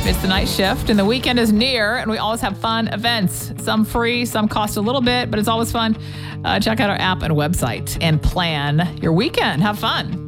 It's the night shift, and the weekend is near, and we always have fun events. Some free, some cost a little bit, but it's always fun. Check out our app and website and plan your weekend. Have fun.